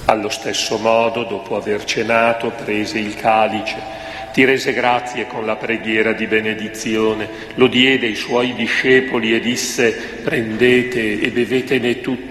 Allo stesso modo, dopo aver cenato, prese il calice, ti rese grazie con la preghiera di benedizione, lo diede ai suoi discepoli e disse: prendete e bevetene tutti,